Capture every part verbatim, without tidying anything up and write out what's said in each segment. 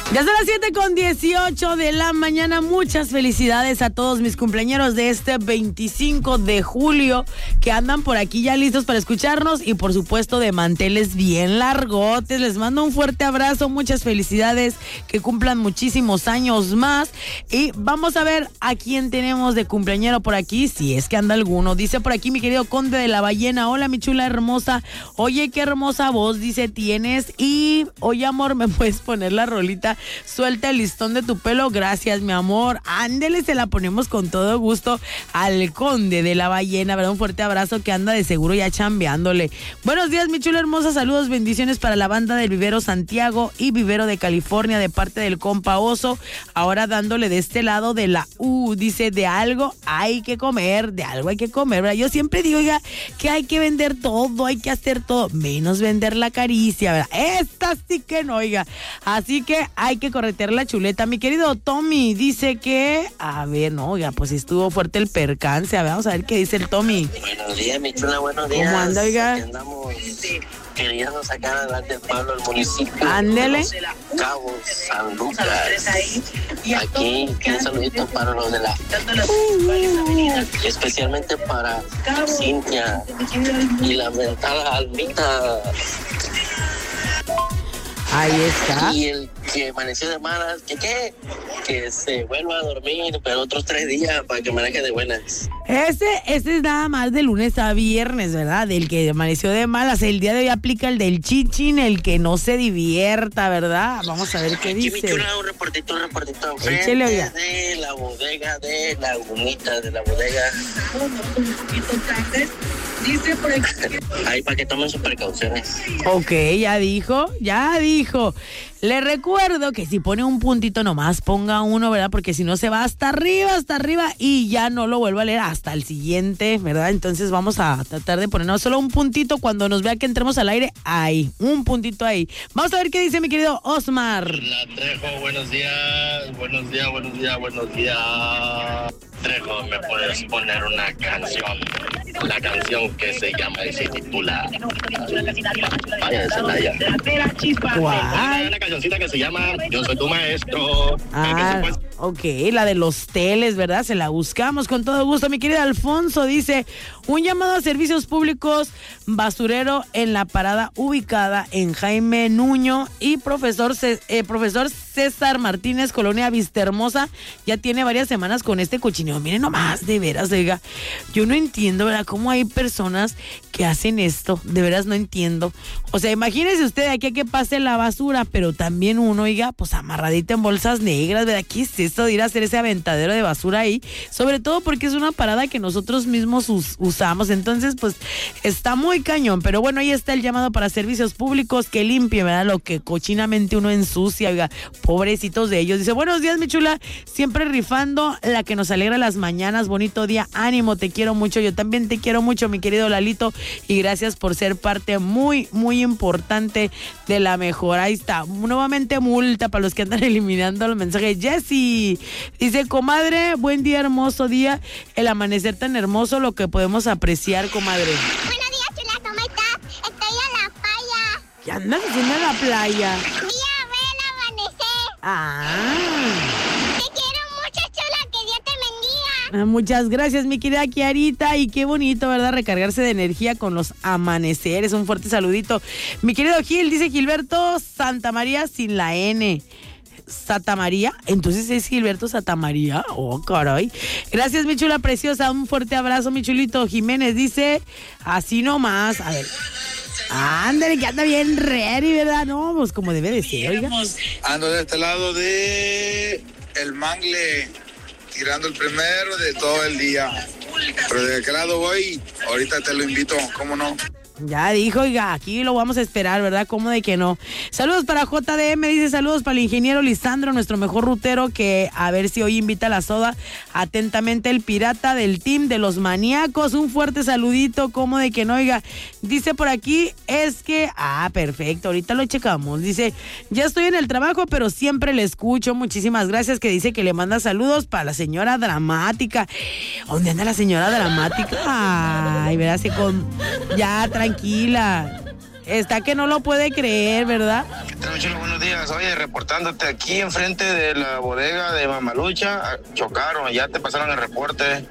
Ya son las siete con dieciocho de la mañana. Muchas felicidades a todos mis cumpleañeros de este veinticinco de julio que andan por aquí ya listos para escucharnos y por supuesto de manteles bien largotes. Les mando un fuerte abrazo, muchas felicidades, que cumplan muchísimos años más. Y vamos a ver a quién tenemos de cumpleañero por aquí, si es que anda alguno. Dice por aquí mi querido Conde de la Ballena: hola mi chula hermosa, oye qué hermosa voz, dice, tienes. Y oye amor, ¿me puedes poner la rolita? Suelta el listón de tu pelo, gracias mi amor. Ándele, se la ponemos con todo gusto al Conde de la Ballena, ¿verdad? Un fuerte abrazo, que anda de seguro ya chambeándole. Buenos días mi chula hermosa, saludos, bendiciones para la banda del Vivero Santiago y Vivero de California de parte del compa Oso. Ahora dándole de este lado de la U, dice, de algo hay que comer, de algo hay que comer, ¿verdad? Yo siempre digo, oiga, que hay que vender todo, hay que hacer todo, menos vender la caricia, ¿verdad? Esta sí que no, oiga. Así que hay que corretear la chuleta. Mi querido Tommy dice que, a ver, no, oiga, pues estuvo fuerte el percance. A ver, vamos a ver qué dice el Tommy. Buenos días, mi chula, buenos días. ¿Cómo anda, oiga? Aquí andamos queriendo sacar adelante el pueblo, el municipio. Ándele. Cabo San Lucas. Aquí, un saludito para los de la... Uh, especialmente para Cintia y la mental Almita. Ahí está. Y el que amaneció de malas, que qué, que se vuelva a dormir, pero otros tres días para que maneje de buenas. Ese, ese es nada más de lunes a viernes, ¿verdad? Del que amaneció de malas. El día de hoy aplica el del chinchin, el que no se divierta, ¿verdad? Vamos a ver qué Aquí, dice. mi chula, un reportito, un reportito. Échele, oiga. De la bodega, de la Lagunita, de la bodega. Dice por aquí. Ahí para que tomen sus precauciones. Ok, ya dijo, ya dijo. Le recuerdo que si pone un puntito nomás ponga uno, ¿verdad? Porque si no se va hasta arriba, hasta arriba y ya no lo vuelvo a leer hasta el siguiente, ¿verdad? Entonces vamos a tratar de ponernos solo un puntito cuando nos vea que entremos al aire. Ahí, un puntito ahí. Vamos a ver qué dice mi querido Osmar. La Trejo, buenos días, buenos días, buenos días, buenos días. Trejo, ¿me puedes poner una canción? La canción que se llama y se titula Vaya de Celaya. ¿Cuál? Una cancioncita que se llama Yo soy tu maestro. Ah, ok, la de los teles, ¿verdad? Se la buscamos con todo gusto. Mi querido Alfonso dice, un llamado a servicios públicos, basurero en la parada ubicada en Jaime Nuño y profesor, C- eh, profesor César Martínez, Colonia Vistahermosa, ya tiene varias semanas con este cochineo. Miren nomás, de veras, oiga, yo no entiendo, ¿verdad? Cómo hay personas que hacen esto, de veras no entiendo. O sea, imagínese usted aquí a que pase la basura, pero también uno, oiga, pues amarradita en bolsas negras, ¿verdad? ¿Qué es eso de ir a hacer ese aventadero de basura ahí? Sobre todo porque es una parada que nosotros mismos us- usamos, entonces pues está muy cañón, pero bueno, ahí está el llamado para servicios públicos que limpien, ¿verdad? Lo que cochinamente uno ensucia, oiga, pobrecitos de ellos. Dice, buenos días mi chula, siempre rifando la que nos alegra las mañanas, bonito día, ánimo, te quiero mucho, yo también te quiero mucho mi querido Lalito y gracias por ser parte muy, muy importante de la mejora. Ahí está, nuevamente multa para los que andan eliminando los mensajes. Jessy dice, comadre, buen día, hermoso día, el amanecer tan hermoso, lo que podemos apreciar, comadre. Buenos días, chula, ¿cómo estás? Estoy en la playa. ¿Qué andas haciendo en la playa? Fui a ver el amanecer. Ah. Te quiero mucho, chula, que Dios te bendiga. Ah, muchas gracias, mi querida Kiarita. Y qué bonito, ¿verdad? Recargarse de energía con los amaneceres. Un fuerte saludito. Mi querido Gil, dice Gilberto Santa María sin la N. Santa María, entonces es Gilberto Santa María. Oh, caray. Gracias, mi chula preciosa. Un fuerte abrazo, mi chulito. Jiménez dice, así nomás. A ver. Ándale, que anda bien ready, ¿verdad? No, pues como debe de ser, oiga. Ando de este lado de el Mangle, tirando el primero de todo el día. Pero de qué lado voy, ahorita te lo invito, ¿cómo no? Ya dijo, oiga, aquí lo vamos a esperar, ¿verdad? ¿Cómo de que no? Saludos para J D M, dice saludos para el ingeniero Lisandro, nuestro mejor rutero, que a ver si hoy invita a la soda. Atentamente el pirata del team de los maníacos. Un fuerte saludito, ¿cómo de que no? Oiga, dice por aquí, es que, ah, perfecto, ahorita lo checamos. Dice, ya estoy en el trabajo, pero siempre le escucho. Muchísimas gracias, que dice que le manda saludos para la señora dramática. ¿Dónde anda la señora dramática? Ay, verás, con... ya, tranquila. está que no lo puede creer, ¿verdad? Chulo, buenos días. Oye, reportándote aquí enfrente de la bodega de Mamalucha, chocaron, ya te pasaron el reporte.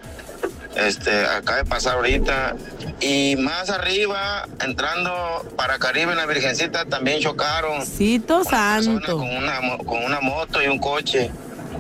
Este, acaba de pasar ahorita. Y más arriba, entrando para Caribe en la Virgencita, también chocaron. Cito santo. Con una, con una moto y un coche.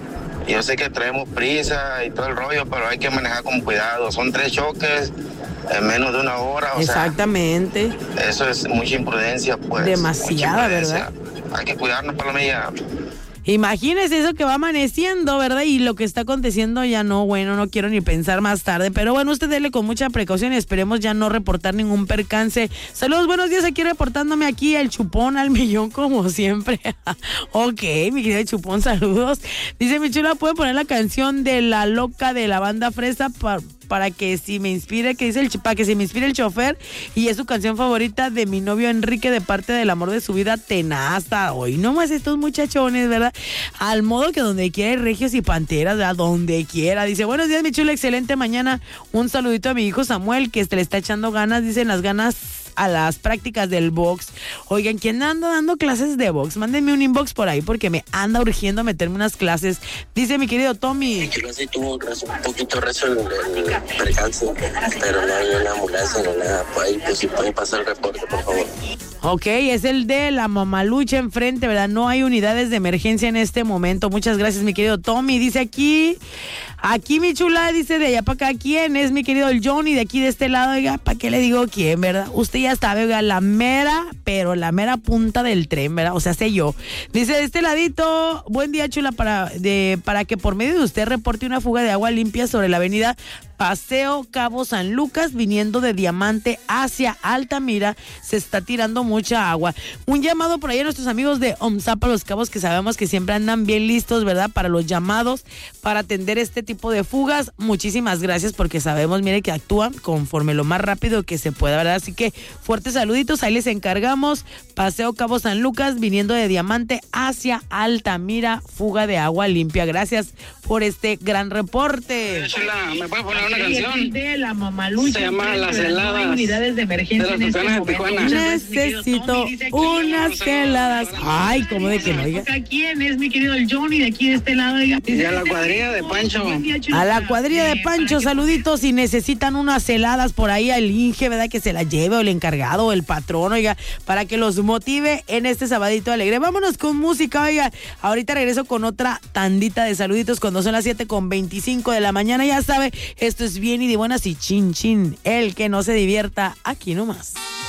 Yo sé que traemos prisa y todo el rollo, pero hay que manejar con cuidado. Son tres choques en menos de una hora. O Exactamente. Sea, eso es mucha imprudencia, pues. Demasiada, ¿verdad? Hay que cuidarnos, Palomilla. Imagínese eso que va amaneciendo, ¿verdad? Y lo que está aconteciendo ya no, bueno, no quiero ni pensar más tarde. Pero bueno, usted dele con mucha precaución y esperemos ya no reportar ningún percance. Saludos, buenos días, aquí reportándome aquí el Chupón al millón como siempre. Ok, mi querido Chupón, saludos. Dice mi chula, ¿puede poner la canción de La Loca de la banda Fresa para... para que si me inspire, que dice el para que se me inspire el chofer, y es su canción favorita de mi novio Enrique de parte del amor de su vida, Tenaza? Hoy nomás estos muchachones, ¿verdad? Al modo que donde quiera hay regios y panteras, ¿verdad? Donde quiera. Dice, buenos días, mi chula, excelente mañana. Un saludito a mi hijo Samuel, que este le está echando ganas, dicen las ganas a las prácticas del box. Oigan, ¿quién anda dando clases de box? Mándenme un inbox por ahí porque me anda urgiendo meterme unas clases. Dice mi querido Tommy. Yo no sé, tuvo un, rezo, un poquito rezo el, el percance, pero no hay una ambulancia ni nada. Ahí, pues si pueden pasar el reporte, por favor. Ok, es el de la Mamalucha enfrente, ¿verdad? No hay unidades de emergencia en este momento. Muchas gracias, mi querido Tommy. Dice aquí, aquí mi chula, dice de allá para acá, ¿quién es mi querido el Johnny? De aquí de este lado, oiga, ¿para qué le digo quién, verdad? Usted ya sabe, oiga, la mera, pero la mera punta del tren, ¿verdad? O sea, sé yo. Dice de este ladito, buen día, chula, para, de, para que por medio de usted reporte una fuga de agua limpia sobre la avenida Paseo Cabo San Lucas, viniendo de Diamante hacia Altamira, se está tirando mucha agua. Un llamado por ahí a nuestros amigos de OMSAPA Los Cabos, que sabemos que siempre andan bien listos, ¿verdad? Para los llamados, para atender este tipo de fugas. Muchísimas gracias, porque sabemos, mire, que actúan conforme lo más rápido que se pueda, ¿verdad? Así que fuertes saluditos, ahí les encargamos. Paseo Cabo San Lucas, viniendo de Diamante hacia Altamira, fuga de agua limpia. Gracias por este gran reporte. Chula, ¿me puedes poner una canción? De la Mamalucha. Se llama Las Heladas. Unidades de emergencia de las en este de Tijuana. Necesito unas heladas. Ay, ¿cómo de que no, oiga? ¿Quién es mi querido el Johnny de aquí de este lado, oiga? Y a la cuadrilla de Pancho. A la cuadrilla de Pancho, saluditos. Si necesitan unas heladas por ahí al Inge, ¿verdad? Que se las lleve, o el encargado, o el patrón, oiga, para que los motive en este sabadito alegre. Vámonos con música, oiga. Ahorita regreso con otra tandita de saluditos cuando son las siete con veinticinco de la mañana. Ya sabe, esto es bien y de buenas y chin chin. El que no se divierta, aquí nomás.